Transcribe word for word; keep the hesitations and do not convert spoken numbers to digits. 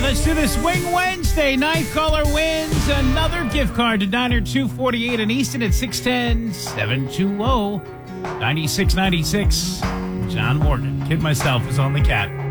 let's do this Wing Wednesday. Ninth caller wins another gift card to Diner two forty-eight in Easton at six one zero, seven two zero, nine six nine six. John Morgan. Kid myself is on the cat.